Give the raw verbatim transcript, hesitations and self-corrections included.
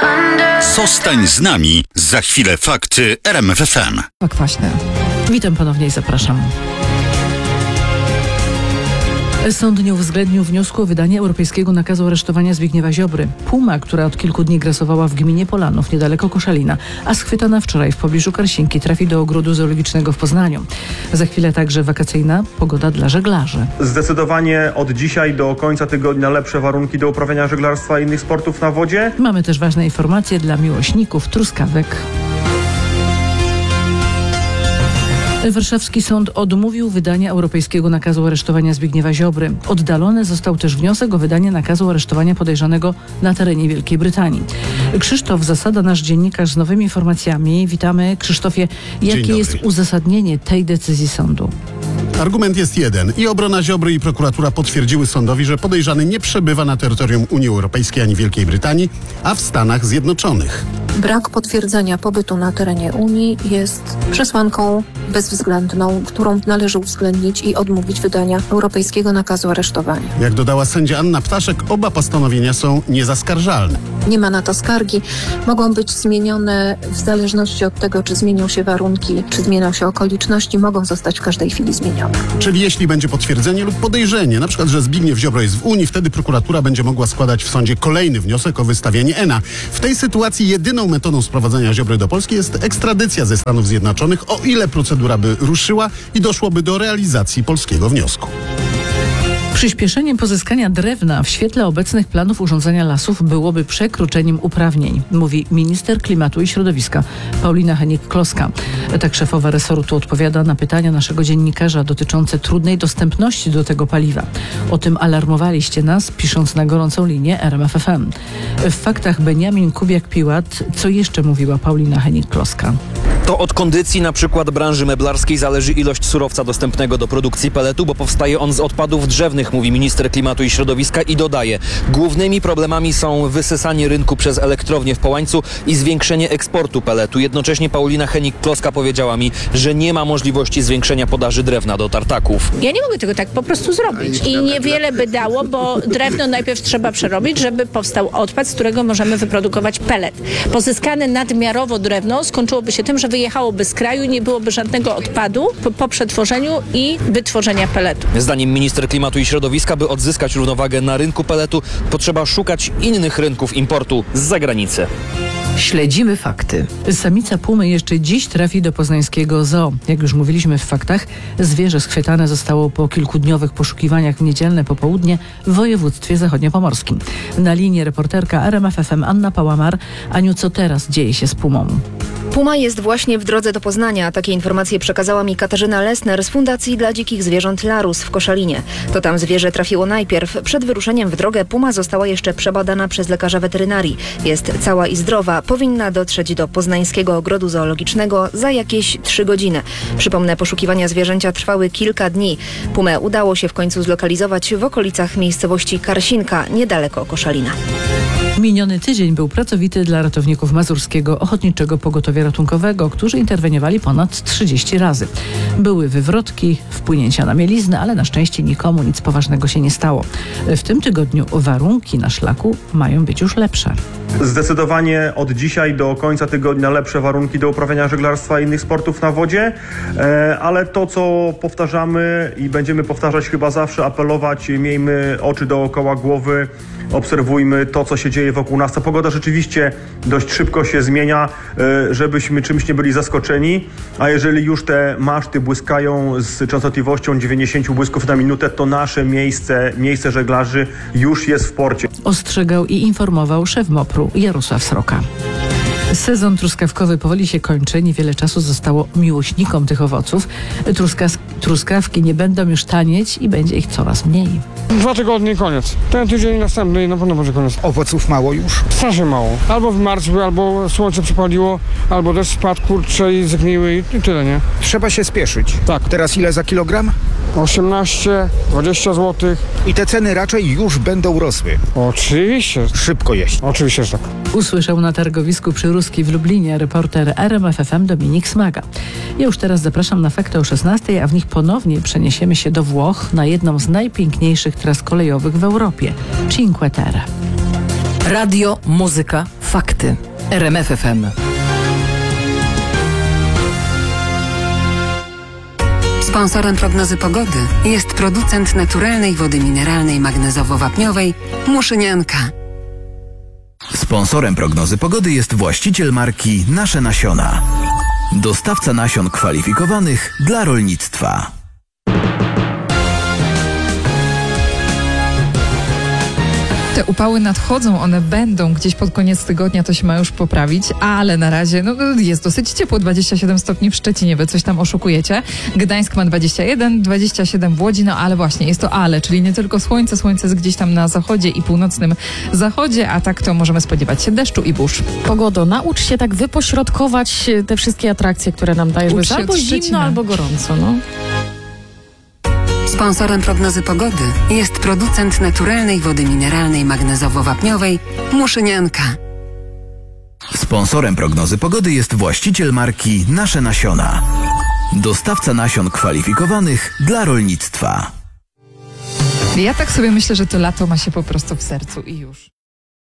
Zostań z nami. Za chwilę fakty R M F F M. Kwaśne. Witam ponownie i zapraszam. Sąd nie uwzględnił wniosku o wydanie europejskiego nakazu aresztowania Zbigniewa Ziobry. Puma, która od kilku dni grasowała w gminie Polanów, niedaleko Koszalina, a schwytana wczoraj w pobliżu Karsinki, trafi do ogrodu zoologicznego w Poznaniu. Za chwilę także wakacyjna pogoda dla żeglarzy. Zdecydowanie od dzisiaj do końca tygodnia lepsze warunki do uprawiania żeglarstwa i innych sportów na wodzie. Mamy też ważne informacje dla miłośników truskawek. Warszawski sąd odmówił wydania europejskiego nakazu aresztowania Zbigniewa Ziobry. Oddalony został też wniosek o wydanie nakazu aresztowania podejrzanego na terenie Wielkiej Brytanii. Krzysztof Zasada, nasz dziennikarz z nowymi informacjami. Witamy. Krzysztofie, jakie jest uzasadnienie tej decyzji sądu? Argument jest jeden. I obrona Ziobry, i prokuratura potwierdziły sądowi, że podejrzany nie przebywa na terytorium Unii Europejskiej ani Wielkiej Brytanii, a w Stanach Zjednoczonych. Brak potwierdzenia pobytu na terenie Unii jest przesłanką bezwzględną, którą należy uwzględnić i odmówić wydania europejskiego nakazu aresztowania. Jak dodała sędzia Anna Ptaszek, oba postanowienia są niezaskarżalne. Nie ma na to skargi. Mogą być zmienione w zależności od tego, czy zmienią się warunki, czy zmienią się okoliczności. Mogą zostać w każdej chwili zmienione. Czyli jeśli będzie potwierdzenie lub podejrzenie, na przykład, że Zbigniew Ziobro jest w Unii, wtedy prokuratura będzie mogła składać w sądzie kolejny wniosek o wystawienie E N A. W tej sytuacji jedyną metodą sprowadzenia Ziobry do Polski jest ekstradycja ze Stanów Zjednoczonych, o ile procedura by ruszyła i doszłoby do realizacji polskiego wniosku. Przyspieszeniem pozyskania drewna w świetle obecnych planów urządzenia lasów byłoby przekroczeniem uprawnień, mówi minister klimatu i środowiska Paulina Hennig-Kloska. Tak szefowa resortu odpowiada na pytania naszego dziennikarza dotyczące trudnej dostępności do tego paliwa. O tym alarmowaliście nas, pisząc na gorącą linię R M F F M. W faktach Beniamin Kubiak-Piłat, co jeszcze mówiła Paulina Hennig-Kloska? To od kondycji na przykład branży meblarskiej zależy ilość surowca dostępnego do produkcji peletu, bo powstaje on z odpadów drzewnych, mówi minister klimatu i środowiska i dodaje: głównymi problemami są wysysanie rynku przez elektrownię w Połańcu i zwiększenie eksportu peletu. Jednocześnie Paulina Hennig-Kloska powiedziała mi, że nie ma możliwości zwiększenia podaży drewna do tartaków. Ja nie mogę tego tak po prostu zrobić i niewiele by dało, bo drewno najpierw trzeba przerobić, żeby powstał odpad, z którego możemy wyprodukować pelet. Pozyskane nadmiarowo drewno skończyłoby się tym, że wyjechałoby z kraju, nie byłoby żadnego odpadu po, po przetworzeniu i wytworzenia peletu. Zdaniem minister klimatu i środowiska, by odzyskać równowagę na rynku peletu, potrzeba szukać innych rynków importu z zagranicy. Śledzimy fakty. Samica pumy jeszcze dziś trafi do poznańskiego zoo. Jak już mówiliśmy w faktach, zwierzę schwytane zostało po kilkudniowych poszukiwaniach w niedzielne popołudnie w województwie zachodniopomorskim. Na linii reporterka R M F F M Anna Pałamar. Aniu, co teraz dzieje się z pumą? Puma jest właśnie w drodze do Poznania. Takie informacje przekazała mi Katarzyna Lesner z Fundacji dla Dzikich Zwierząt Larus w Koszalinie. To tam zwierzę trafiło najpierw. Przed wyruszeniem w drogę puma została jeszcze przebadana przez lekarza weterynarii. Jest cała i zdrowa. Powinna dotrzeć do poznańskiego ogrodu zoologicznego za jakieś trzy godziny. Przypomnę, poszukiwania zwierzęcia trwały kilka dni. Pumę udało się w końcu zlokalizować w okolicach miejscowości Karsinka, niedaleko Koszalina. Miniony tydzień był pracowity dla ratowników Mazurskiego Ochotniczego Pogotowia Ratunkowego, którzy interweniowali ponad trzydzieści razy. Były wywrotki, wpłynięcia na mieliznę, ale na szczęście nikomu nic poważnego się nie stało. W tym tygodniu warunki na szlaku mają być już lepsze. Zdecydowanie od dzisiaj do końca tygodnia lepsze warunki do uprawiania żeglarstwa i innych sportów na wodzie, ale to, co powtarzamy i będziemy powtarzać chyba zawsze, apelować, miejmy oczy dookoła głowy, obserwujmy to, co się dzieje wokół nas. Ta pogoda rzeczywiście dość szybko się zmienia, żebyśmy czymś nie byli zaskoczeni, a jeżeli już te maszty błyskają z częstotliwością dziewięćdziesiąt błysków na minutę, to nasze miejsce, miejsce żeglarzy już jest w porcie. Ostrzegał i informował szef mopru Jarosław Sroka. Sezon truskawkowy powoli się kończy. Niewiele czasu zostało miłośnikom tych owoców. Truskaw- truskawki nie będą już tanieć i będzie ich coraz mniej. Dwa tygodnie i koniec. Ten tydzień następny i na pewno będzie koniec. Owoców mało już? Strasznie mało. Albo wymarzły, albo słońce przypaliło, albo deszcz spadł, kurcze i zgniły i tyle, nie? Trzeba się spieszyć. Tak. Teraz ile za kilogram? osiemnaście, dwadzieścia złotych. I te ceny raczej już będą rosły. Oczywiście. Szybko jeść. Oczywiście, że tak. Usłyszał na targowisku przy Ruskiej w Lublinie reporter R M F F M Dominik Smaga. Ja już teraz zapraszam na fakty o szesnastej, a w nich ponownie przeniesiemy się do Włoch na jedną z najpiękniejszych tras kolejowych w Europie – Cinque Terre. Radio, muzyka, Fakty. R M F F M. Sponsorem prognozy pogody jest producent naturalnej wody mineralnej magnezowo-wapniowej Muszynianka. Sponsorem prognozy pogody jest właściciel marki Nasze Nasiona. Dostawca nasion kwalifikowanych dla rolnictwa. Te upały nadchodzą, one będą gdzieś pod koniec tygodnia, to się ma już poprawić, ale na razie no, jest dosyć ciepło, dwadzieścia siedem stopni w Szczecinie, wy coś tam oszukujecie. Gdańsk ma dwadzieścia jeden, dwadzieścia siedem w Łodzi, no ale właśnie jest to ale, czyli nie tylko słońce, słońce jest gdzieś tam na zachodzie i północnym zachodzie, a tak to możemy spodziewać się deszczu i burz. Pogodo, naucz się tak wypośrodkować te wszystkie atrakcje, które nam dajesz, bo jest albo zimno, albo gorąco, no. Sponsorem prognozy pogody jest producent naturalnej wody mineralnej magnezowo-wapniowej Muszynianka. Sponsorem prognozy pogody jest właściciel marki Nasze Nasiona. Dostawca nasion kwalifikowanych dla rolnictwa. Ja tak sobie myślę, że to lato ma się po prostu w sercu i już.